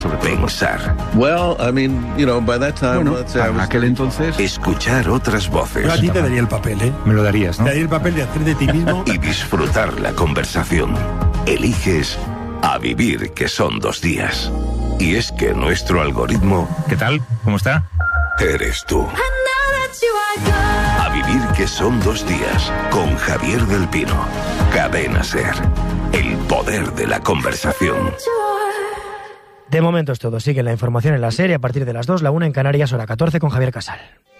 Pensar. Well, I mean, by that time, let's say aquel entonces... Escuchar otras voces. Yo a ti te daría el papel, ¿eh? Me lo darías, ¿no? Te daría el papel de hacer de ti mismo. Y disfrutar la conversación. Eliges A Vivir, que son 2 días. Y es que nuestro algoritmo... ¿Qué tal? ¿Cómo está? Eres tú. A Vivir, que son 2 días. Con Javier del Pino. Cadena SER. El poder de la conversación. De momento es todo. Sigue la información en la serie a partir de las 2, la 1 en Canarias, hora 14 con Javier Casal.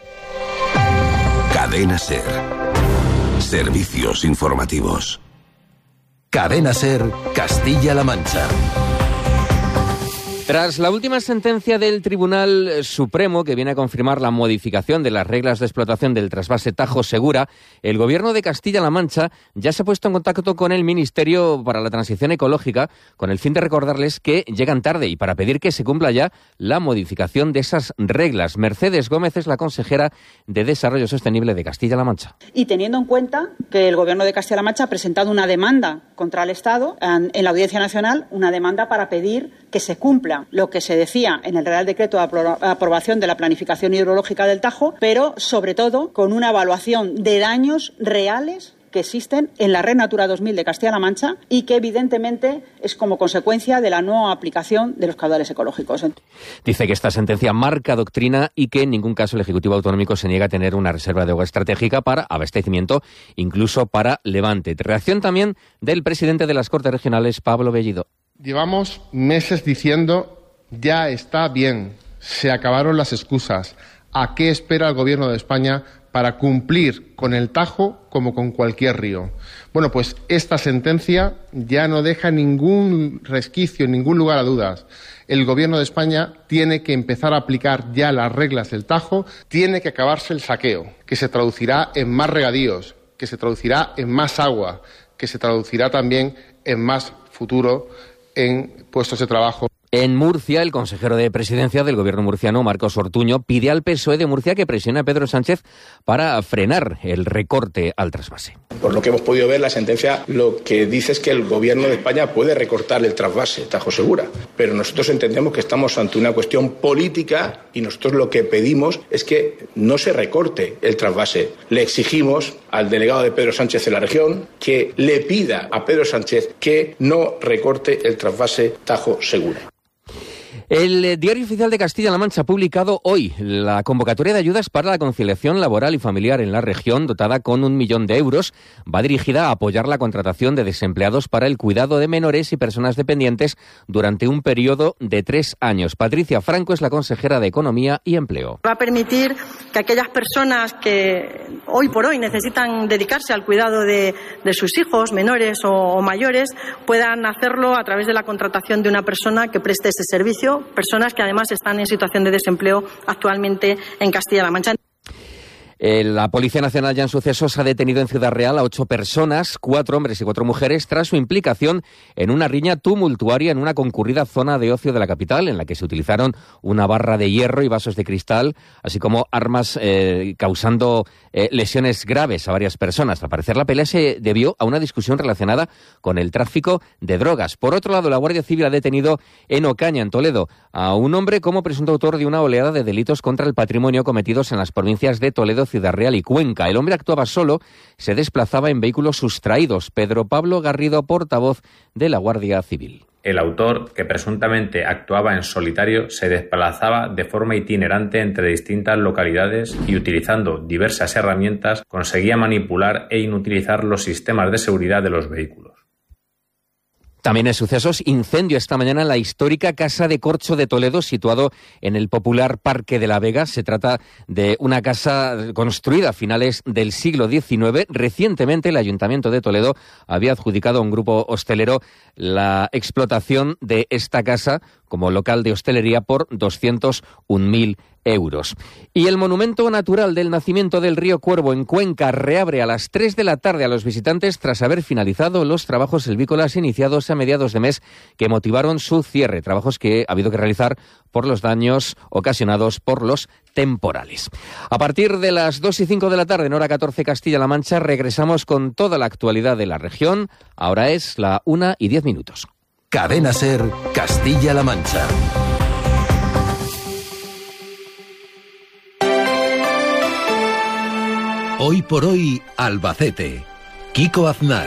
Cadena SER. Servicios informativos. Cadena SER, Castilla-La Mancha. Tras la última sentencia del Tribunal Supremo, que viene a confirmar la modificación de las reglas de explotación del trasvase Tajo Segura, el Gobierno de Castilla-La Mancha ya se ha puesto en contacto con el Ministerio para la Transición Ecológica con el fin de recordarles que llegan tarde y para pedir que se cumpla ya la modificación de esas reglas. Mercedes Gómez es la consejera de Desarrollo Sostenible de Castilla-La Mancha. Y teniendo en cuenta que el Gobierno de Castilla-La Mancha ha presentado una demanda contra el Estado en la Audiencia Nacional, una demanda para pedir que se cumpla lo que se decía en el Real Decreto de aprobación de la planificación hidrológica del Tajo, pero sobre todo con una evaluación de daños reales que existen en la Red Natura 2000 de Castilla-La Mancha y que evidentemente es como consecuencia de la no aplicación de los caudales ecológicos. Dice que esta sentencia marca doctrina y que en ningún caso el Ejecutivo Autonómico se niega a tener una reserva de agua estratégica para abastecimiento, incluso para Levante. Reacción también del presidente de las Cortes Regionales, Pablo Bellido. Llevamos meses diciendo ya está bien, se acabaron las excusas. ¿A qué espera el Gobierno de España para cumplir con el Tajo como con cualquier río? Bueno, pues esta sentencia ya no deja ningún resquicio, ningún lugar a dudas. El Gobierno de España tiene que empezar a aplicar ya las reglas del Tajo, tiene que acabarse el saqueo, que se traducirá en más regadíos, que se traducirá en más agua, que se traducirá también en más futuro en puestos de trabajo. En Murcia, el consejero de Presidencia del Gobierno murciano, Marcos Ortuño, pide al PSOE de Murcia que presione a Pedro Sánchez para frenar el recorte al trasvase. Por lo que hemos podido ver, la sentencia lo que dice es que el Gobierno de España puede recortar el trasvase Tajo Segura, pero nosotros entendemos que estamos ante una cuestión política y nosotros lo que pedimos es que no se recorte el trasvase. Le exigimos al delegado de Pedro Sánchez en la región que le pida a Pedro Sánchez que no recorte el trasvase Tajo Segura. El Diario Oficial de Castilla-La Mancha ha publicado hoy la convocatoria de ayudas para la conciliación laboral y familiar en la región, dotada con 1 millón de euros. Va dirigida a apoyar la contratación de desempleados para el cuidado de menores y personas dependientes durante un periodo de 3 años. Patricia Franco es la consejera de Economía y Empleo. Va a permitir que aquellas personas que hoy por hoy necesitan dedicarse al cuidado de sus hijos, menores o mayores, puedan hacerlo a través de la contratación de una persona que preste ese servicio. Personas que además están en situación de desempleo actualmente en Castilla-La Mancha. La Policía Nacional ya en sucesos ha detenido en Ciudad Real a 8 personas, 4 hombres y 4 mujeres, tras su implicación en una riña tumultuaria en una concurrida zona de ocio de la capital, en la que se utilizaron una barra de hierro y vasos de cristal, así como armas causando lesiones graves a varias personas. Al parecer, la pelea se debió a una discusión relacionada con el tráfico de drogas. Por otro lado, la Guardia Civil ha detenido en Ocaña, en Toledo, a un hombre como presunto autor de una oleada de delitos contra el patrimonio cometidos en las provincias de Toledo, Ciudad Real y Cuenca. El hombre actuaba solo, se desplazaba en vehículos sustraídos. Pedro Pablo Garrido, portavoz de la Guardia Civil. El autor, que presuntamente actuaba en solitario, se desplazaba de forma itinerante entre distintas localidades y, utilizando diversas herramientas, conseguía manipular e inutilizar los sistemas de seguridad de los vehículos. También en sucesos, incendio esta mañana en la histórica Casa de Corcho de Toledo, situado en el popular Parque de la Vega. Se trata de una casa construida a finales del siglo XIX. Recientemente el Ayuntamiento de Toledo había adjudicado a un grupo hostelero la explotación de esta casa como local de hostelería por 201.000 euros. Y el monumento natural del nacimiento del río Cuervo en Cuenca reabre a las 3 de la tarde a los visitantes tras haber finalizado los trabajos silvícolas iniciados a mediados de mes que motivaron su cierre, trabajos que ha habido que realizar por los daños ocasionados por los temporales. A partir de las 2:05 de la tarde en hora 14 Castilla-La Mancha regresamos con toda la actualidad de la región. Ahora es la 1:10. Cadena SER, Castilla-La Mancha. Hoy por hoy, Albacete. Kiko Aznar.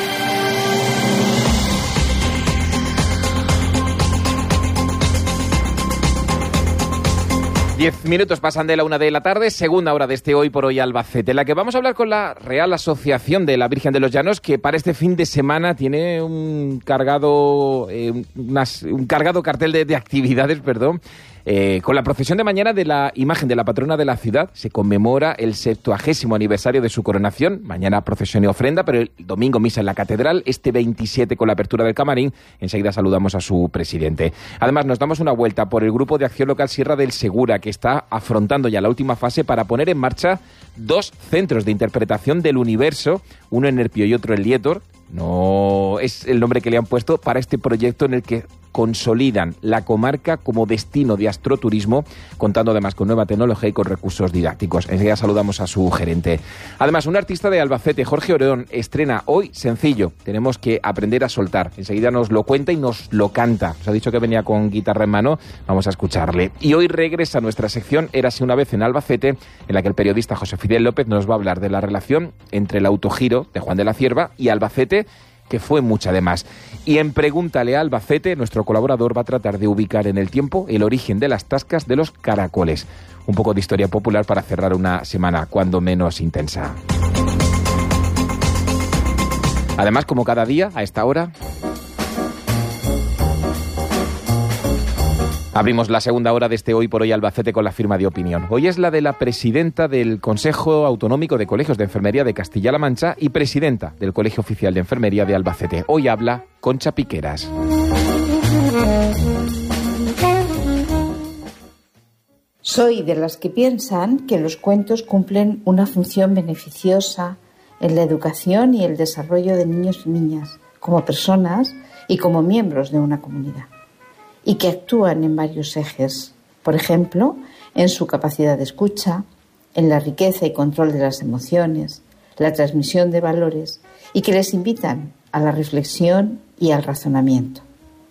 Diez minutos pasan de la 1 de la tarde, segunda hora de este Hoy por Hoy Albacete, en la que vamos a hablar con la Real Asociación de la Virgen de los Llanos, que para este fin de semana tiene un cargado cartel de actividades, con la procesión de mañana de la imagen de la patrona de la ciudad. Se conmemora el 70º aniversario de su coronación. Mañana procesión y ofrenda, pero el domingo misa en la catedral. Este 27 con la apertura del camarín. Enseguida saludamos a su presidente. Además, nos damos una vuelta por el Grupo de Acción Local Sierra del Segura, que está afrontando ya la última fase para poner en marcha 2 centros de interpretación del universo, uno en Nerpio y otro en Lietor. No es el nombre que le han puesto para este proyecto en el que consolidan la comarca como destino de astroturismo, contando además con nueva tecnología y con recursos didácticos. Enseguida saludamos a su gerente. Además, un artista de Albacete, Jorge Oreón, estrena hoy Sencillo. Tenemos que aprender a soltar. Enseguida nos lo cuenta y nos lo canta. Nos ha dicho que venía con guitarra en mano. Vamos a escucharle. Y hoy regresa nuestra sección Érase una vez en Albacete, en la que el periodista José Fidel López nos va a hablar de la relación entre el autogiro de Juan de la Cierva y Albacete, que fue mucha además. Y en Pregúntale a Albacete, nuestro colaborador va a tratar de ubicar en el tiempo el origen de las tascas de los caracoles. Un poco de historia popular para cerrar una semana cuando menos intensa. Además, como cada día, a esta hora, abrimos la segunda hora de este Hoy por Hoy Albacete con la firma de opinión. Hoy es la de la presidenta del Consejo Autonómico de Colegios de Enfermería de Castilla-La Mancha y presidenta del Colegio Oficial de Enfermería de Albacete. Hoy habla Concha Piqueras. Soy de las que piensan que los cuentos cumplen una función beneficiosa en la educación y el desarrollo de niños y niñas, como personas y como miembros de una comunidad, y que actúan en varios ejes, por ejemplo, en su capacidad de escucha, en la riqueza y control de las emociones, la transmisión de valores, y que les invitan a la reflexión y al razonamiento.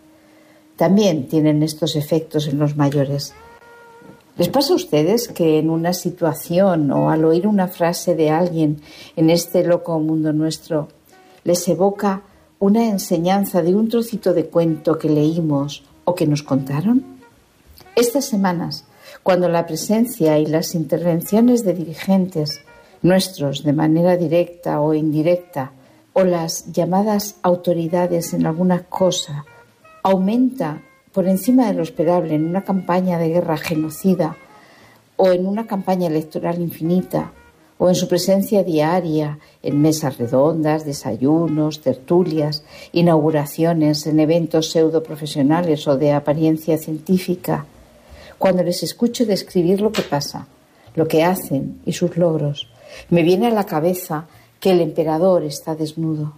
También tienen estos efectos en los mayores. ¿Les pasa a ustedes que en una situación o al oír una frase de alguien en este loco mundo nuestro les evoca una enseñanza de un trocito de cuento que leímos o que nos contaron? Estas semanas, cuando la presencia y las intervenciones de dirigentes nuestros de manera directa o indirecta, o las llamadas autoridades en alguna cosa, aumenta por encima de lo esperable en una campaña de guerra genocida o en una campaña electoral infinita, o en su presencia diaria en mesas redondas, desayunos, tertulias, inauguraciones en eventos pseudoprofesionales o de apariencia científica, cuando les escucho describir lo que pasa, lo que hacen y sus logros, me viene a la cabeza que el emperador está desnudo.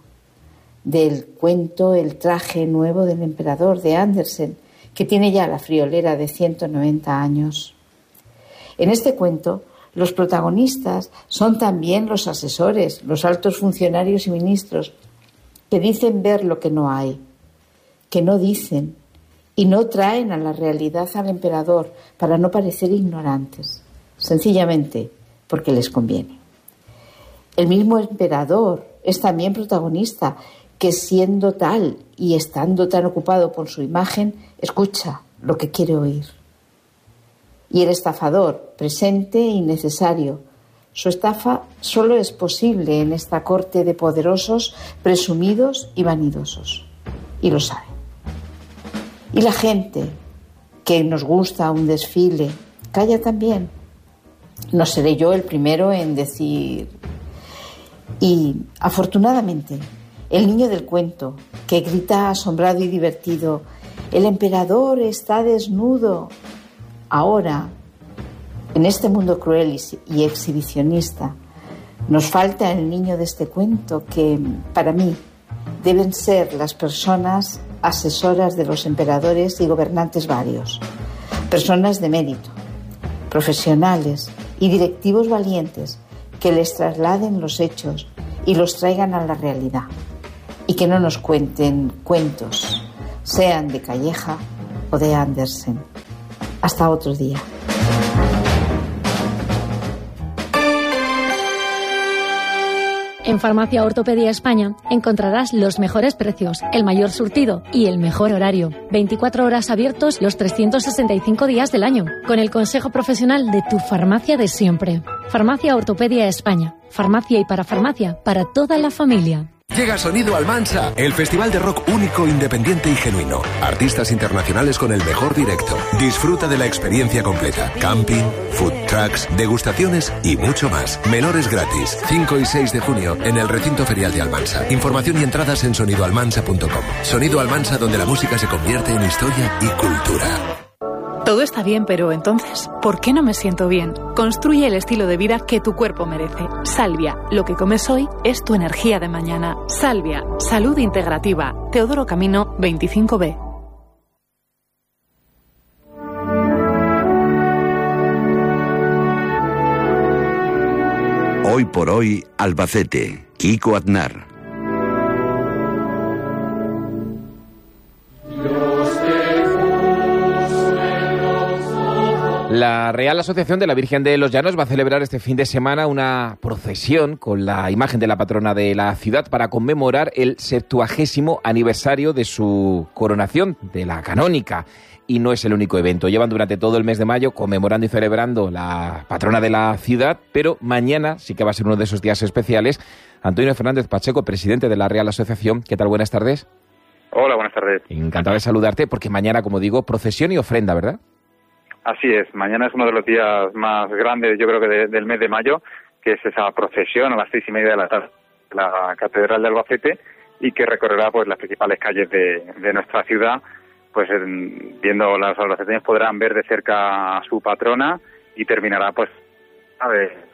Del cuento El traje nuevo del emperador de Andersen, que tiene ya la friolera de 190 años. En este cuento, los protagonistas son también los asesores, los altos funcionarios y ministros, que dicen ver lo que no hay, que no dicen y no traen a la realidad al emperador para no parecer ignorantes, sencillamente porque les conviene. El mismo emperador es también protagonista, que siendo tal y estando tan ocupado por su imagen, escucha lo que quiere oír. Y el estafador, presente y necesario. Su estafa solo es posible en esta corte de poderosos, presumidos y vanidosos. Y lo saben. Y la gente, que nos gusta un desfile, calla también. No seré yo el primero en decir. Y, afortunadamente, el niño del cuento, que grita asombrado y divertido, «El emperador está desnudo». Ahora, en este mundo cruel y exhibicionista, nos falta el niño de este cuento que, para mí, deben ser las personas asesoras de los emperadores y gobernantes varios, personas de mérito, profesionales y directivos valientes que les trasladen los hechos y los traigan a la realidad, y que no nos cuenten cuentos, sean de Calleja o de Andersen. Hasta otro día. En Farmacia Ortopedia España encontrarás los mejores precios, el mayor surtido y el mejor horario. 24 horas abiertos los 365 días del año, con el consejo profesional de tu farmacia de siempre. Farmacia Ortopedia España. Farmacia y parafarmacia para toda la familia. Llega Sonido Almansa, el festival de rock único, independiente y genuino. Artistas internacionales con el mejor directo. Disfruta de la experiencia completa. Camping, food trucks, degustaciones y mucho más. Menores gratis. 5 y 6 de junio en el recinto ferial de Almansa. Información y entradas en sonidoalmansa.com. Sonido Almansa, donde la música se convierte en historia y cultura. Todo está bien, pero entonces, ¿por qué no me siento bien? Construye el estilo de vida que tu cuerpo merece. Salvia, lo que comes hoy es tu energía de mañana. Salvia, salud integrativa. Teodoro Camino, 25B. Hoy por hoy, Albacete. Kiko Aznar. La Real Asociación de la Virgen de los Llanos va a celebrar este fin de semana una procesión con la imagen de la patrona de la ciudad para conmemorar el 70º aniversario de su coronación, de la canónica. Y no es el único evento. Llevan durante todo el mes de mayo conmemorando y celebrando la patrona de la ciudad, pero mañana sí que va a ser uno de esos días especiales. Antonio Fernández Pacheco, presidente de la Real Asociación. ¿Qué tal? Buenas tardes. Hola, buenas tardes. Encantado de saludarte, porque mañana, como digo, procesión y ofrenda, ¿verdad? Así es, mañana es uno de los días más grandes, yo creo que del mes de mayo, que es esa procesión a las 6:30 de la tarde en la Catedral de Albacete y que recorrerá pues las principales calles de nuestra ciudad. Pues viendo los albaceteños podrán ver de cerca a su patrona y terminará pues a ver.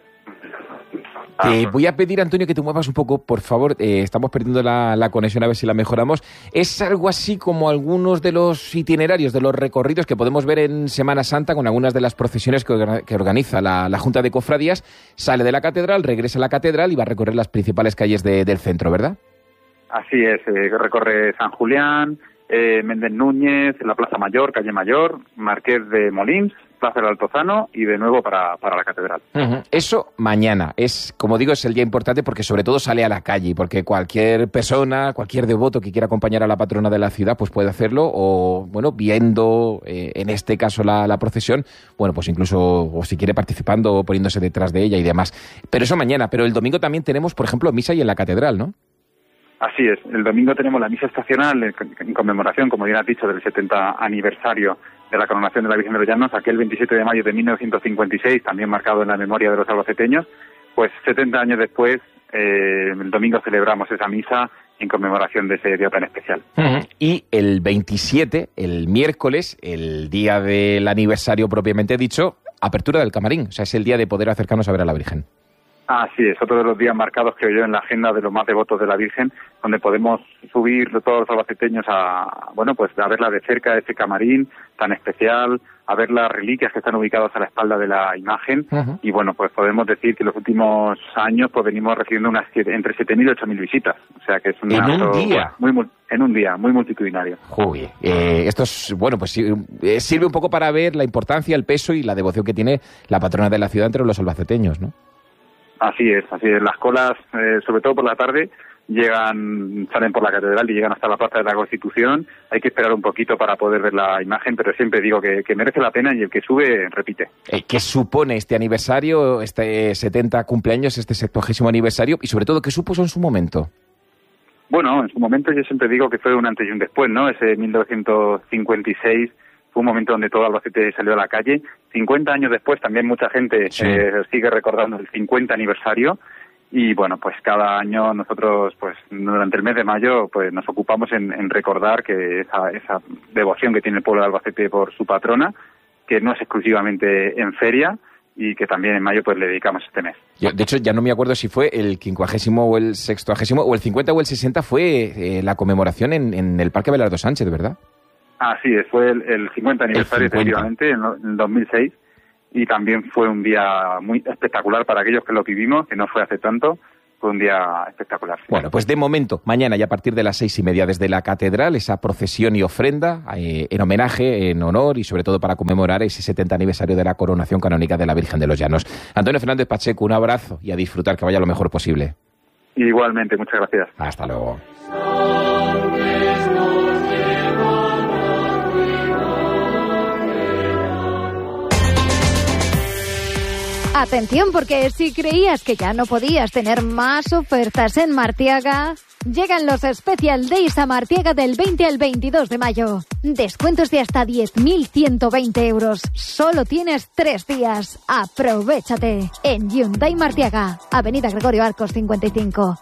Voy a pedir, Antonio, que te muevas un poco, por favor. Estamos perdiendo la conexión, a ver si la mejoramos. Es algo así como algunos de los itinerarios, de los recorridos que podemos ver en Semana Santa con algunas de las procesiones que organiza la Junta de Cofradías. Sale de la catedral, regresa a la catedral y va a recorrer las principales calles del centro, ¿verdad? Así es, recorre San Julián, Méndez Núñez, la Plaza Mayor, Calle Mayor, Marqués de Molins, Plaza del Altozano y de nuevo para la catedral. Uh-huh. Eso mañana es, como digo, es el día importante porque sobre todo sale a la calle, porque cualquier persona, cualquier devoto que quiera acompañar a la patrona de la ciudad, pues puede hacerlo, o bueno, viendo en este caso la procesión, bueno, pues incluso, o si quiere participando o poniéndose detrás de ella y demás. Pero eso mañana, pero el domingo también tenemos, por ejemplo, misa y en la catedral, ¿no? Así es, el domingo tenemos la misa estacional en conmemoración, como bien has dicho, del 70 aniversario de la coronación de la Virgen de los Llanos, aquel 27 de mayo de 1956, también marcado en la memoria de los albaceteños. Pues 70 años después, el domingo celebramos esa misa en conmemoración de ese día tan especial. Uh-huh. Y el 27, el miércoles, el día del aniversario propiamente dicho, apertura del camarín, o sea, es el día de poder acercarnos a ver a la Virgen. Así es, otro de los días marcados, creo yo, en la agenda de los más devotos de la Virgen, donde podemos subir todos los albaceteños a verla de cerca, ese camarín tan especial, a ver las reliquias que están ubicadas a la espalda de la imagen. Uh-huh. Y bueno, pues podemos decir que en los últimos años pues venimos recibiendo entre 7.000 y 8.000 visitas. O sea que es un día. En un día, muy multitudinario. Uy, esto es, bueno, pues sirve un poco para ver la importancia, el peso y la devoción que tiene la patrona de la ciudad entre los albaceteños, ¿no? Así es. Las colas, sobre todo por la tarde, salen por la catedral y llegan hasta la Plaza de la Constitución. Hay que esperar un poquito para poder ver la imagen, pero siempre digo que merece la pena y el que sube repite. ¿Qué supone este aniversario, este 70 cumpleaños, este 70º aniversario y sobre todo qué supuso en su momento? Bueno, en su momento yo siempre digo que fue un antes y un después, ¿no? Ese 1956 fue un momento donde todo Albacete salió a la calle. 50 años después también mucha gente sigue recordando el 50 aniversario y bueno, pues cada año nosotros pues durante el mes de mayo pues nos ocupamos en recordar que esa devoción que tiene el pueblo de Albacete por su patrona, que no es exclusivamente en feria y que también en mayo pues le dedicamos este mes. Yo, de hecho, ya no me acuerdo si fue el 50º o el 60º o el 50 o el 60 fue la conmemoración en el Parque Abelardo Sánchez, ¿verdad? Así es, fue el 50 aniversario, efectivamente, en el 2006, y también fue un día muy espectacular para aquellos que lo vivimos, que no fue hace tanto, fue un día espectacular. Sí. Bueno, pues de momento, mañana y a partir de las 6:30 desde la catedral, esa procesión y ofrenda en homenaje, en honor y sobre todo para conmemorar ese 70 aniversario de la coronación canónica de la Virgen de los Llanos. Antonio Fernández Pacheco, un abrazo y a disfrutar, que vaya lo mejor posible. Igualmente, muchas gracias. Hasta luego. Atención, porque si creías que ya no podías tener más ofertas en Martiaga, llegan los Special Days a Martiaga del 20 al 22 de mayo. Descuentos de hasta 10.120 euros. Solo tienes 3 días. Aprovechate. En Hyundai Martiaga, Avenida Gregorio Arcos 55.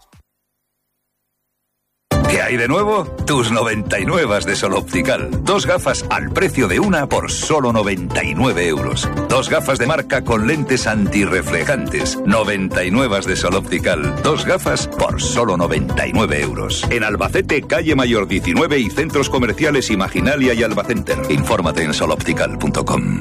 ¿Qué hay de nuevo? Tus 99 de Sol Optical. 2 gafas al precio de una por solo 99 euros. 2 gafas de marca con lentes antirreflejantes. 99 de Sol Optical. 2 gafas por solo 99 euros. En Albacete, calle Mayor 19 y centros comerciales Imaginalia y Albacenter. Infórmate en soloptical.com.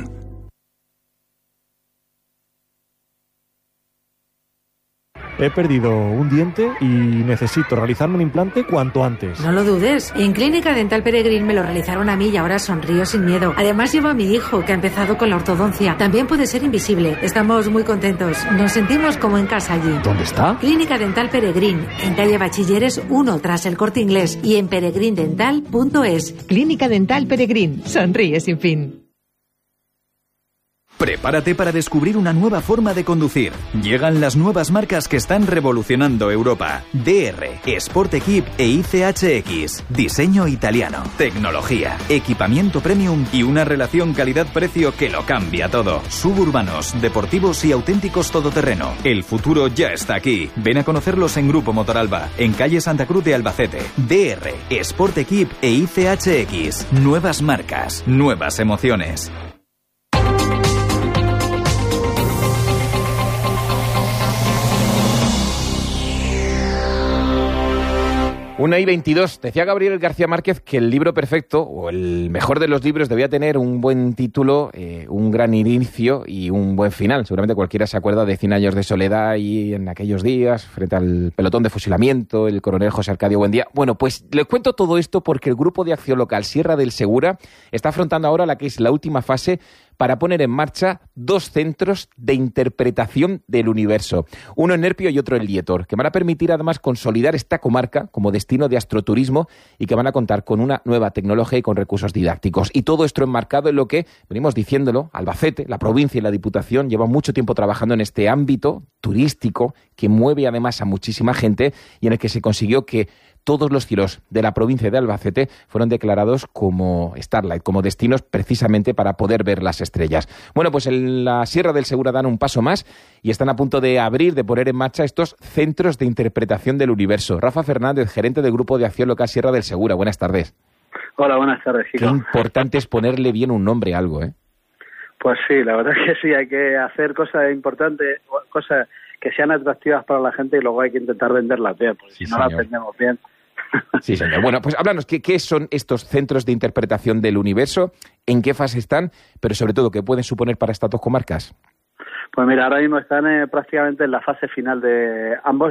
He perdido un diente y necesito realizarme un implante cuanto antes. No lo dudes. En Clínica Dental Peregrín me lo realizaron a mí y ahora sonrío sin miedo. Además llevo a mi hijo, que ha empezado con la ortodoncia. También puede ser invisible. Estamos muy contentos. Nos sentimos como en casa allí. ¿Dónde está? Clínica Dental Peregrín, en calle Bachilleres 1, tras el Corte Inglés, y en peregrindental.es. Clínica Dental Peregrín. Sonríe sin fin. Prepárate para descubrir una nueva forma de conducir. Llegan las nuevas marcas que están revolucionando Europa. DR, Sport Equip e ICHX. Diseño italiano, tecnología, equipamiento premium y una relación calidad-precio que lo cambia todo. Suburbanos, deportivos y auténticos todoterreno. El futuro ya está aquí. Ven a conocerlos en Grupo Motoralba, en calle Santa Cruz de Albacete. DR, Sport Equip e ICHX. Nuevas marcas, nuevas emociones. 1:22. Decía Gabriel García Márquez que el libro perfecto, o el mejor de los libros, debía tener un buen título, un gran inicio y un buen final. Seguramente cualquiera se acuerda de 100 años de soledad y en aquellos días, frente al pelotón de fusilamiento, el coronel José Arcadio Buendía. Bueno, pues le cuento todo esto porque el Grupo de Acción Local Sierra del Segura está afrontando ahora la que es la última fase para poner en marcha 2 centros de interpretación del universo, uno en Nerpio y otro en Lietor, que van a permitir además consolidar esta comarca como destino de astroturismo y que van a contar con una nueva tecnología y con recursos didácticos. Y todo esto enmarcado en lo que, venimos diciéndolo, Albacete, la provincia y la Diputación llevan mucho tiempo trabajando en este ámbito turístico que mueve además a muchísima gente y en el que se consiguió que todos los cielos de la provincia de Albacete fueron declarados como Starlight, como destinos precisamente para poder ver las estrellas. Bueno, pues en la Sierra del Segura dan un paso más y están a punto de abrir, de poner en marcha estos centros de interpretación del universo. Rafa Fernández, gerente del Grupo de Acción Local Sierra del Segura. Buenas tardes. Hola, buenas tardes, chicos. Qué importante es ponerle bien un nombre a algo, ¿eh? Pues sí, la verdad es que sí, hay que hacer cosas importantes, cosas que sean atractivas para la gente y luego hay que intentar venderlas bien, porque si no las vendemos bien. Sí, señor. Bueno, pues háblanos, ¿qué son estos centros de interpretación del universo? ¿En qué fase están? Pero sobre todo, ¿qué pueden suponer para estas 2 comarcas? Pues mira, ahora mismo están prácticamente en la fase final de ambos.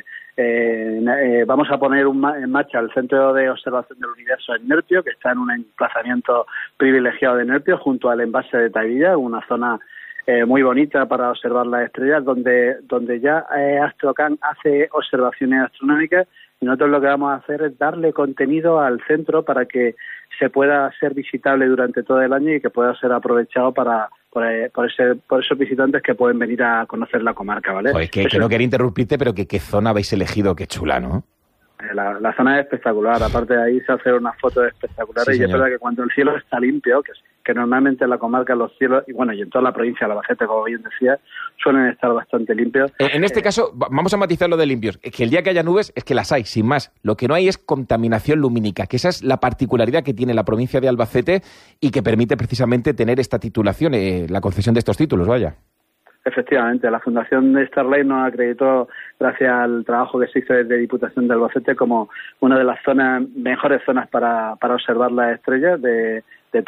Vamos a poner en marcha el Centro de Observación del Universo en Nerpio, que está en un emplazamiento privilegiado de Nerpio, junto al embalse de Tavilla, una zona muy bonita para observar las estrellas, donde ya Astrocan hace observaciones astronómicas. Y nosotros lo que vamos a hacer es darle contenido al centro para que se pueda ser visitable durante todo el año y que pueda ser aprovechado por esos visitantes que pueden venir a conocer la comarca, ¿vale? Oye, que no quería interrumpirte, pero ¿qué zona habéis elegido? Qué chula, ¿no? La zona es espectacular, aparte de ahí se hacen unas fotos espectaculares, sí, y es verdad que cuando el cielo está limpio, que normalmente en la comarca los cielos, y bueno, y en toda la provincia de Albacete, como bien decía, suelen estar bastante limpios. En este caso, vamos a matizar lo de limpios, que el día que haya nubes es que las hay, sin más. Lo que no hay es contaminación lumínica, que esa es la particularidad que tiene la provincia de Albacete y que permite precisamente tener esta titulación, la concesión de estos títulos, vaya. Efectivamente, la Fundación de Starlight nos acreditó, gracias al trabajo que se hizo desde Diputación de Albacete, como una de las mejores zonas para observar las estrellas de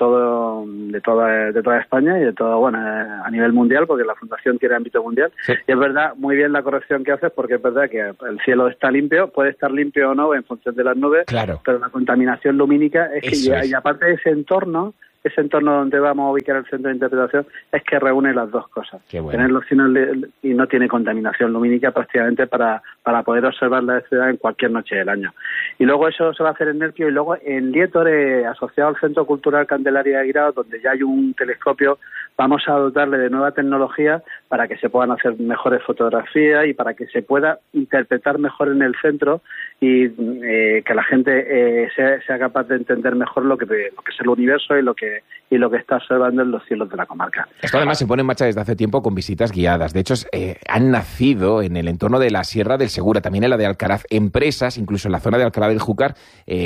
toda España y de todo, bueno, a nivel mundial, porque la Fundación tiene ámbito mundial. Sí. Y es verdad, muy bien la corrección que haces, porque es verdad que el cielo está limpio, puede estar limpio o no en función de las nubes, claro, pero la contaminación lumínica y aparte de ese entorno donde vamos a ubicar el centro de interpretación es que reúne las 2 cosas. Qué bueno. Tener los cielos y no tiene contaminación lumínica prácticamente para para poder observar la estrella en cualquier noche del año. Y luego eso se va a hacer en Nerpio, y luego en Lietor, asociado al Centro Cultural Candelaria de Guirao, donde ya hay un telescopio, vamos a dotarle de nueva tecnología para que se puedan hacer mejores fotografías y para que se pueda interpretar mejor en el centro y que la gente sea capaz de entender mejor lo que es el universo y lo que está observando en los cielos de la comarca. Esto además se pone en marcha desde hace tiempo con visitas guiadas. De hecho, han nacido en el entorno de la Sierra del Segura, también en la de Alcaraz, empresas, incluso en la zona de Alcalá del Júcar,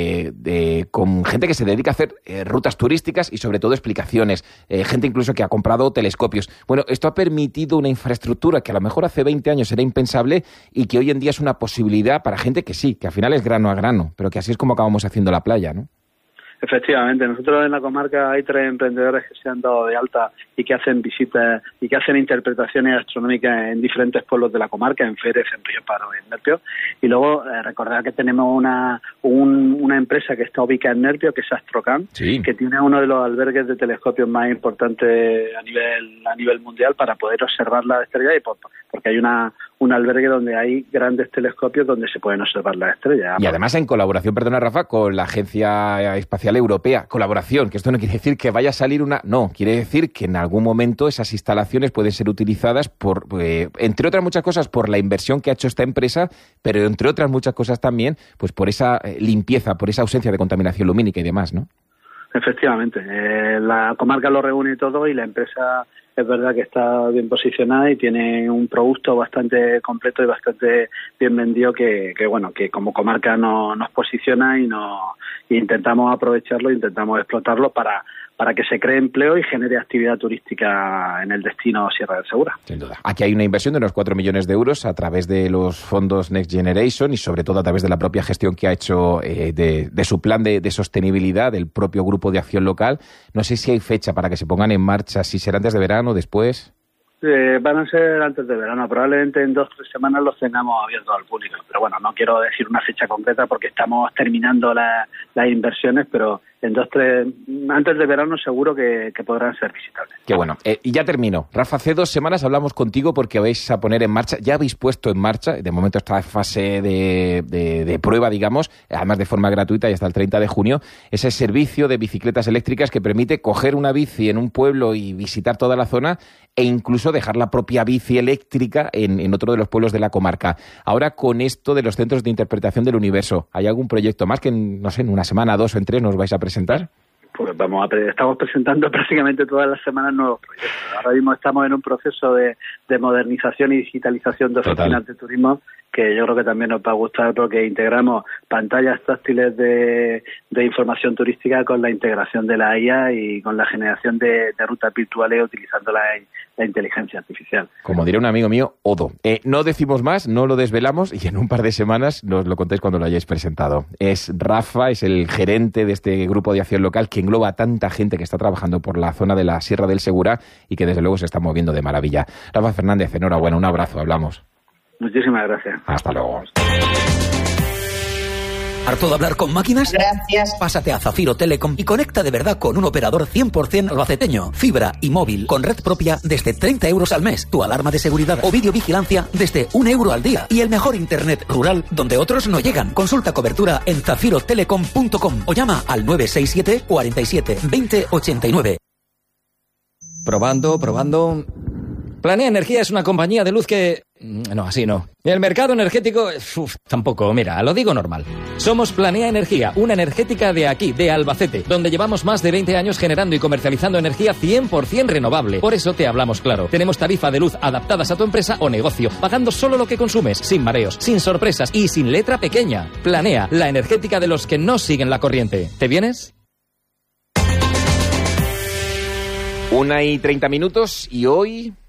con gente que se dedica a hacer rutas turísticas y sobre todo explicaciones, gente incluso que ha comprado telescopios. Bueno, esto ha permitido una infraestructura que a lo mejor hace 20 años era impensable y que hoy en día es una posibilidad para gente que sí, que al final es grano a grano, pero que así es como acabamos haciendo la playa, ¿no? Efectivamente, nosotros en la comarca hay 3 emprendedores que se han dado de alta y que hacen visitas y que hacen interpretaciones astronómicas en diferentes pueblos de la comarca, en Férez, en Río Paro, en Nerpio. Y luego recordar que tenemos una empresa que está ubicada en Nerpio, que es Astrocam, sí, que tiene uno de los albergues de telescopios más importantes a nivel mundial para poder observar las estrellas, y porque hay un albergue donde hay grandes telescopios donde se pueden observar las estrellas. Y además en colaboración, perdona Rafa, con la Agencia Espacial Europea. Colaboración, que esto no quiere decir que vaya a salir no, quiere decir que en algún momento esas instalaciones pueden ser utilizadas entre otras muchas cosas, por la inversión que ha hecho esta empresa, pero entre otras muchas cosas también, pues por esa limpieza, por esa ausencia de contaminación lumínica y demás, ¿no? Efectivamente, la comarca lo reúne todo y la empresa es verdad que está bien posicionada y tiene un producto bastante completo y bastante bien vendido que como comarca nos posiciona y intentamos aprovecharlo, intentamos explotarlo para que se cree empleo y genere actividad turística en el destino Sierra del Segura. Sin duda. Aquí hay una inversión de unos 4 millones de euros a través de los fondos Next Generation y sobre todo a través de la propia gestión que ha hecho de su plan de sostenibilidad del propio Grupo de Acción Local. No sé si hay fecha para que se pongan en marcha, si será antes de verano o después. Van a ser antes de verano, probablemente en 2 o 3 semanas los tengamos abiertos al público, pero bueno, no quiero decir una fecha concreta porque estamos terminando las inversiones, pero en 2 o 3, antes de verano seguro que podrán ser visitables. Qué bueno. Y ya termino. Rafa, hace 2 semanas hablamos contigo porque vais a poner en marcha, ya habéis puesto en marcha, de momento está en fase de prueba, digamos, además de forma gratuita y hasta el 30 de junio, ese servicio de bicicletas eléctricas que permite coger una bici en un pueblo y visitar toda la zona e incluso dejar la propia bici eléctrica en otro de los pueblos de la comarca. Ahora, con esto de los centros de interpretación del universo, ¿hay algún proyecto más que, no sé, en una semana, 2 o en 3 nos vais a presentar? Pues estamos presentando prácticamente todas las semanas nuevos proyectos. Ahora mismo estamos en un proceso de modernización y digitalización de oficinas de turismo que yo creo que también nos va a gustar porque integramos pantallas táctiles de información turística con la integración de la IA y con la generación de rutas virtuales utilizando la inteligencia artificial. Como diría un amigo mío, Odo. No decimos más, no lo desvelamos y en un par de semanas nos lo contáis cuando lo hayáis presentado. Es Rafa, es el gerente de este Grupo de Acción Local que engloba a tanta gente que está trabajando por la zona de la Sierra del Segura y que desde luego se está moviendo de maravilla. Rafa Fernández, enhorabuena, un abrazo, hablamos. Muchísimas gracias. Hasta luego. ¿Harto de hablar con máquinas? Gracias. Pásate a Zafiro Telecom y conecta de verdad con un operador 100% albaceteño. Fibra y móvil con red propia desde 30 euros al mes. Tu alarma de seguridad o videovigilancia desde 1 euro al día. Y el mejor internet rural donde otros no llegan. Consulta cobertura en zafirotelecom.com o llama al 967 47 20 89. Probando. Planea Energía es una compañía de luz que... No, así no. El mercado energético... tampoco, mira, lo digo normal. Somos Planea Energía, una energética de aquí, de Albacete, donde llevamos más de 20 años generando y comercializando energía 100% renovable. Por eso te hablamos claro. Tenemos tarifa de luz adaptadas a tu empresa o negocio, pagando solo lo que consumes, sin mareos, sin sorpresas y sin letra pequeña. Planea, la energética de los que no siguen la corriente. ¿Te vienes? 1:30 y hoy...